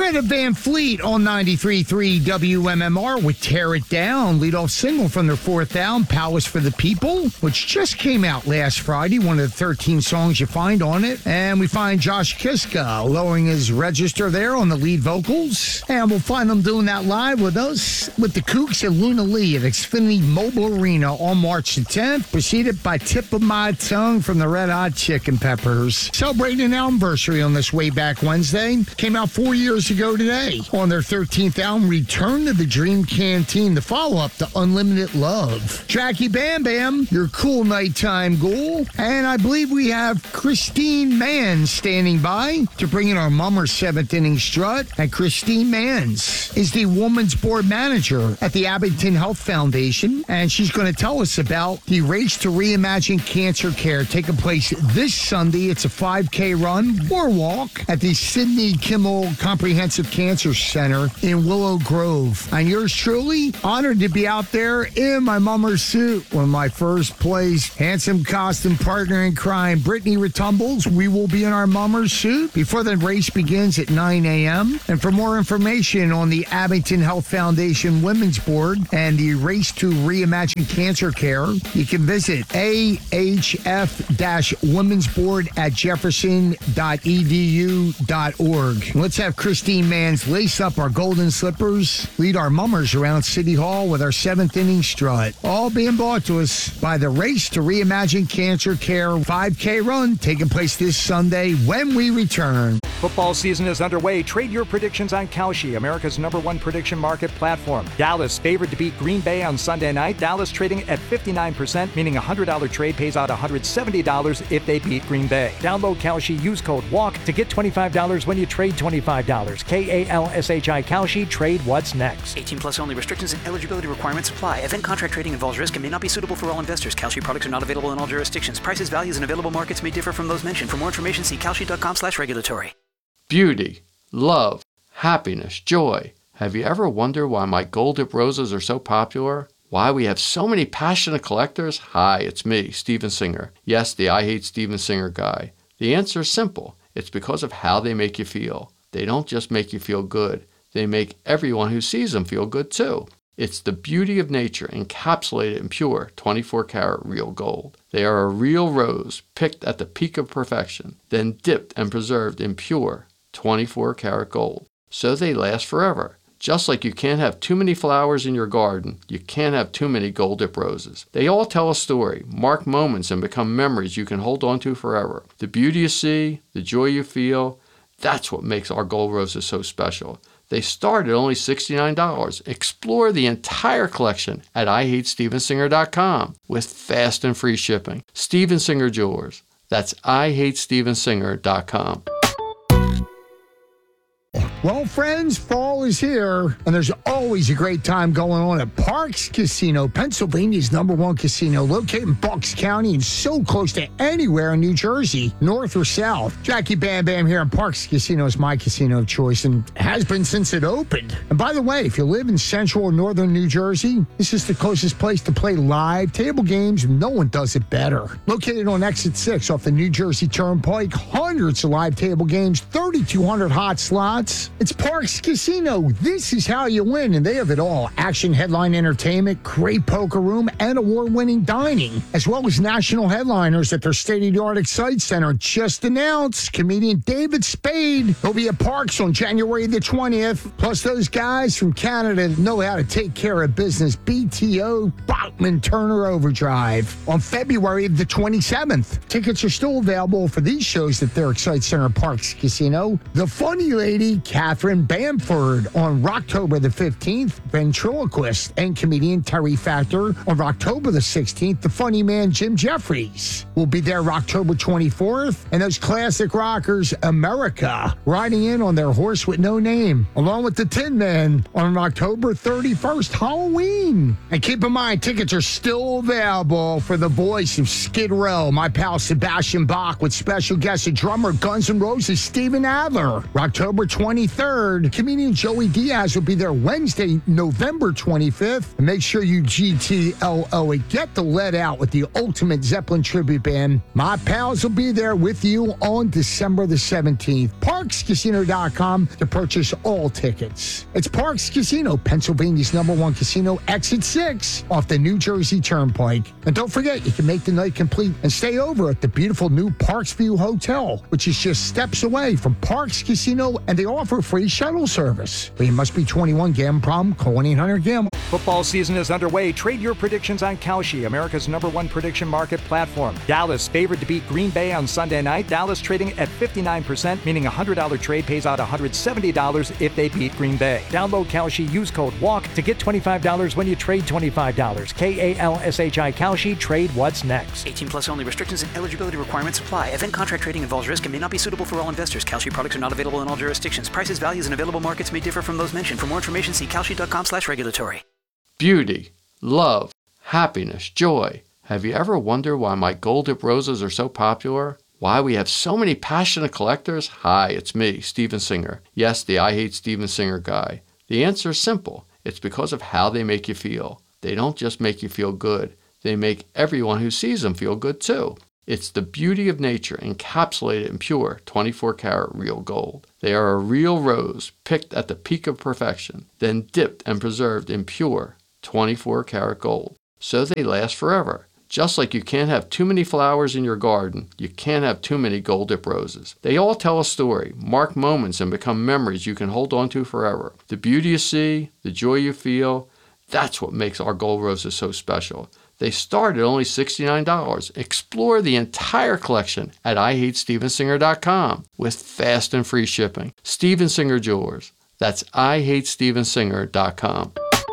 Greta Van Fleet on 93.3 WMMR with Tear It Down, lead-off single from their fourth album, Palace for the People, which just came out last Friday, one of the 13 songs you find on it. And we find Josh Kiska lowering his register there on the lead vocals. And we'll find them doing that live with us, with the Kooks at Luna Lee at Xfinity Mobile Arena on March the 10th, preceded by Tip of My Tongue from the Red Hot Chicken Peppers. Celebrating an anniversary on this Way Back Wednesday. Came out 4 years ago today on their 13th album, Return to the Dream Canteen, the follow-up to Unlimited Love. Jackie Bam Bam, your cool nighttime ghoul. And I believe we have Christine Mann standing by to bring in our Mummer 7th Inning Strut. And Christine Manns is the Women's Board Manager at the Abington Health Foundation. And she's going to tell us about the Race to Reimagine Cancer Care taking place this Sunday. It's a 5K run or walk at the Sidney Kimmel Comprehensive Cancer Center in Willow Grove. And yours truly, honored to be out there in my Mummer suit. One of my first place handsome costume partner in crime, Brittany Retumbles. We will be in our Mummer suit before the race begins at 9 a.m. And for more information on the Abington Health Foundation Women's Board and the Race to Reimagine Cancer Care, you can visit ahf-womensboard@jefferson.edu.org. Let's have Christine Manns lace up our golden slippers, lead our mummers around City Hall with our 7th Inning Strut. All being brought to us by the Race to Reimagine Cancer Care 5K run taking place this Sunday when we return. Football season is underway. Trade your predictions on Kalshi, America's #1 prediction market platform. Dallas favored to beat Green Bay on Sunday night. Dallas trading at 59%, meaning a $100 trade pays out $170 if they beat Green Bay. Download Kalshi, use code WALK to get $25 when you trade $25. KALSHI Kalshi, trade what's next. 18 plus only. Restrictions and eligibility requirements apply. Event contract trading involves risk and may not be suitable for all investors. Kalshi products are not available in all jurisdictions. Prices, values, and available markets may differ from those mentioned. For more information, see kalshi.com/regulatory. Beauty, love, happiness, joy. Have you ever wondered why my gold dip roses are so popular? Why we have so many passionate collectors? Hi, it's me, Steven Singer. Yes, the I Hate Steven Singer guy. The answer is simple. It's because of how they make you feel. They don't just make you feel good. They make everyone who sees them feel good too. It's the beauty of nature encapsulated in pure 24-karat real gold. They are a real rose picked at the peak of perfection, then dipped and preserved in pure 24-karat gold. So they last forever. Just like you can't have too many flowers in your garden, you can't have too many gold dip roses. They all tell a story, mark moments, and become memories you can hold on to forever. The beauty you see, the joy you feel, that's what makes our gold roses so special. They start at only $69. Explore the entire collection at IHateStevenSinger.com with fast and free shipping. Steven Singer Jewelers. That's IHateStevenSinger.com. Well, friends, fall is here, and there's always a great time going on at Parx Casino, Pennsylvania's #1 casino, located in Bucks County and so close to anywhere in New Jersey, north or south. Jackie Bam Bam here, and Parx Casino is my casino of choice and has been since it opened. And by the way, if you live in central or northern New Jersey, this is the closest place to play live table games. No one does it better. Located on Exit 6 off the New Jersey Turnpike, hundreds of live table games, 3,200 hot slots. It's Parx Casino. This is how you win, and they have it all. Action headline entertainment, great poker room, and award-winning dining, as well as national headliners at their state-of-the-art Excite Center. Just announced, comedian David Spade will be at Parx on January the 20th. Plus those guys from Canada know how to take care of business. BTO, Bachman Turner Overdrive on February the 27th. Tickets are still available for these shows at their Excite Center Parx Casino. The Funny Lady, Catherine Bamford on Rocktober the 15th, ventriloquist and comedian Terry Factor on October the 16th. The funny man Jim Jeffries will be there October 24th, and those classic rockers America riding in on their horse with no name, along with the Tin Man on October 31st, Halloween. And keep in mind, tickets are still available for the voice of Skid Row, my pal Sebastian Bach, with special guest and drummer Guns N' Roses Steven Adler, October 23rd. 23rd. Comedian Joey Diaz will be there Wednesday, November 25th. And make sure you GTLO and get the lead out with the Ultimate Zeppelin Tribute Band. My pals will be there with you on December the 17th. ParksCasino.com to purchase all tickets. It's Parks Casino, Pennsylvania's #1 casino, Exit 6 off the New Jersey Turnpike. And don't forget, you can make the night complete and stay over at the beautiful new Parks View Hotel, which is just steps away from Parks Casino, and they offer free shuttle service. But you must be 21. Gambling problem? Call 1-800-GAMBLE. Football season is underway. Trade your predictions on Kalshi, America's #1 prediction market platform. Dallas favored to beat Green Bay on Sunday night. Dallas trading at 59%, meaning a $100 trade pays out $170 if they beat Green Bay. Download Kalshi, use code WALK to get $25 when you trade $25. KALSHI Kalshi, trade what's next. 18 plus only. Restrictions and eligibility requirements apply. Event contract trading involves risk and may not be suitable for all investors. Kalshi products are not available in all jurisdictions. Prices, values, and available markets may differ from those mentioned. For more information, see kalshi.com/regulatory. Beauty, love, happiness, joy. Have you ever wondered why my gold dip roses are so popular? Why we have so many passionate collectors? Hi, it's me, Steven Singer. Yes, the I Hate Steven Singer guy. The answer is simple. It's because of how they make you feel. They don't just make you feel good. They make everyone who sees them feel good too. It's the beauty of nature encapsulated in pure 24-karat real gold. They are a real rose picked at the peak of perfection, then dipped and preserved in pure 24-karat gold. So they last forever. Just like you can't have too many flowers in your garden, you can't have too many gold dip roses. They all tell a story, mark moments, and become memories you can hold on to forever. The beauty you see, the joy you feel, that's what makes our gold roses so special. They start at only $69. Explore the entire collection at IHateStevenSinger.com with fast and free shipping. Steven Singer Jewelers. That's IHateStevenSinger.com.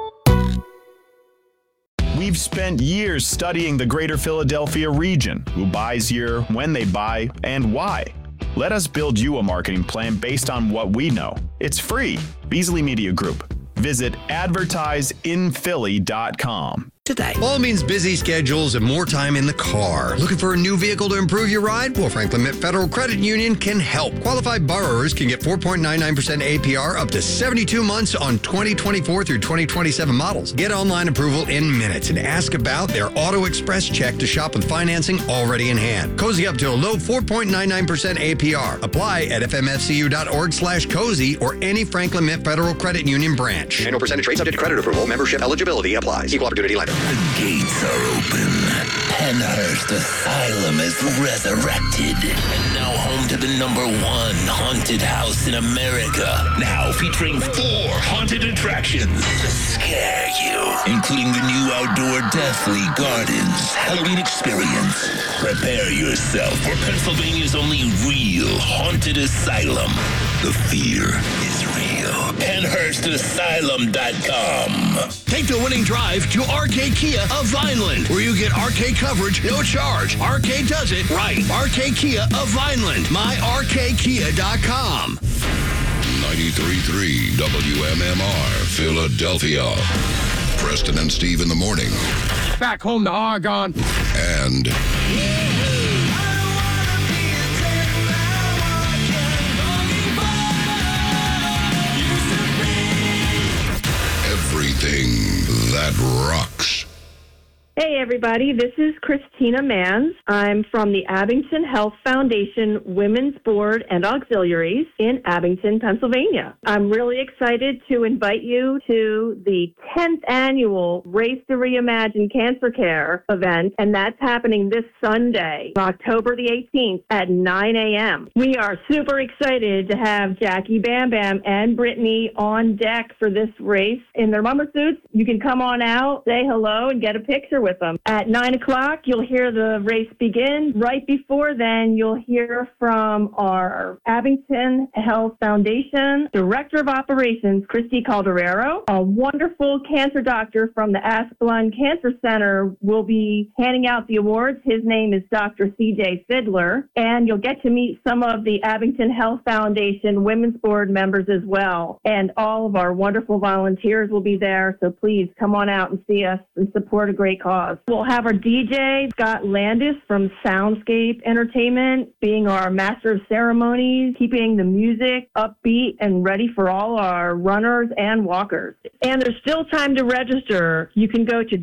We've spent years studying the greater Philadelphia region, who buys here, when they buy, and why. Let us build you a marketing plan based on what we know. It's free. Beasley Media Group. Visit advertiseinphilly.com. Today. All means busy schedules and more time in the car. Looking for a new vehicle to improve your ride? Well, Franklin Mint Federal Credit Union can help. Qualified borrowers can get 4.99% APR up to 72 months on 2024 through 2027 models. Get online approval in minutes and ask about their Auto Express check to shop with financing already in hand. Cozy up to a low 4.99% APR. Apply at fmfcu.org/cozy or any Franklin Mint Federal Credit Union branch. Annual percentage rate subject to credit approval. Membership eligibility applies. Equal opportunity lender. The gates are open. Penhurst Asylum is resurrected and now home to the #1 haunted house in America. Now featuring 4 haunted attractions to scare you, including the new outdoor Deathly Gardens Halloween experience. Prepare yourself for Pennsylvania's only real haunted asylum. The fear is real. PenhurstAsylum.com. Take the winning drive to RK Kia of Vineland, where you get RK coverage, no charge. RK does it right. RK Kia of Vineland. MyRKKia.com. 93.3 WMMR, Philadelphia. Preston and Steve in the morning. Back home to Argonne. And... everything that rocks. Hey, everybody. This is Christina Manns. I'm from the Abington Health Foundation Women's Board and Auxiliaries in Abington, Pennsylvania. I'm really excited to invite you to the 10th annual Race to Reimagine Cancer Care event, and that's happening this Sunday, October the 18th at 9 a.m. We are super excited to have Jackie Bam Bam and Brittany on deck for this race in their mama suits. You can come on out, say hello, and get a picture with them. At 9 o'clock, you'll hear the race begin. Right before then, you'll hear from our Abington Health Foundation Director of Operations, Christy Calderero. A wonderful cancer doctor from the Asplund Cancer Center will be handing out the awards. His name is Dr. C.J. Fiddler. And you'll get to meet some of the Abington Health Foundation Women's Board members as well. And all of our wonderful volunteers will be there. So please come on out and see us and support a great cause. cause. We'll have our DJ, Scott Landis from Soundscape Entertainment, being our master of ceremonies, keeping the music upbeat and ready for all our runners and walkers. And there's still time to register. You can go to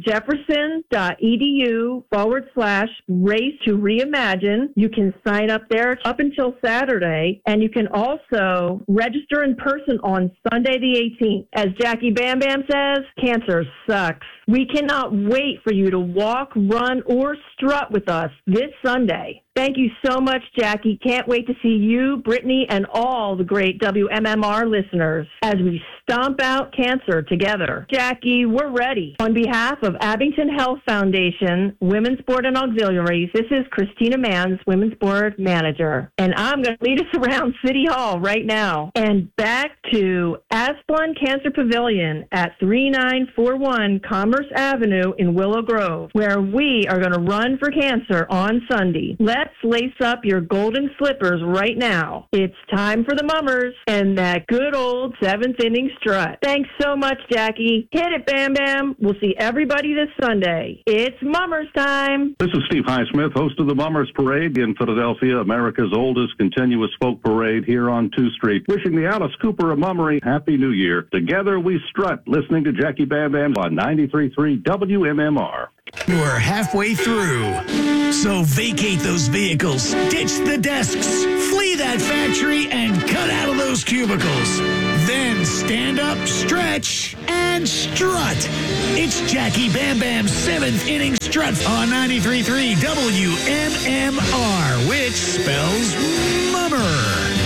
jefferson.edu/race to reimagine. You can sign up there up until Saturday, and you can also register in person on Sunday the 18th. As Jackie Bam Bam says, cancer sucks. We cannot wait for you to walk, run, or strut with us this Sunday. Thank you so much, Jackie. Can't wait to see you, Brittany, and all the great WMMR listeners as we stomp out cancer together. Jackie, we're ready. On behalf of Abington Health Foundation, Women's Board and Auxiliaries, this is Christina Manns, Women's Board Manager. And I'm going to lead us around City Hall right now and back to Asplund Cancer Pavilion at 3941 Commerce Avenue in Willow Grove, where we are going to run for cancer on Sunday. Let's lace up your golden slippers right now. It's time for the mummers and that good old seventh inning strut. Thanks so much, Jackie. Hit it, Bam Bam. We'll see everybody this Sunday. It's mummers time. This is Steve Highsmith, host of the Mummers Parade in Philadelphia, America's oldest continuous folk parade here on 2th Street. Wishing the Alice Cooper of Mummery Happy New Year. Together we strut, listening to Jackie Bam Bam on 93.3 WMMR. We're halfway through, so vacate those vehicles, ditch the desks, flee that factory, and cut out of those cubicles. Then stand up, stretch, and strut. It's Jackie Bam Bam's 7th inning strut on 93.3 WMMR, which spells mummer.